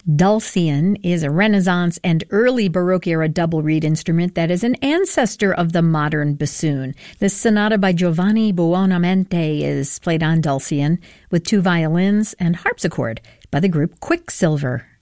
Dulcian is a Renaissance and early Baroque-era double reed instrument that is an ancestor of the modern bassoon. This sonata by Giovanni Buonamente is played on Dulcian with 2 violins and harpsichord by the group Quicksilver.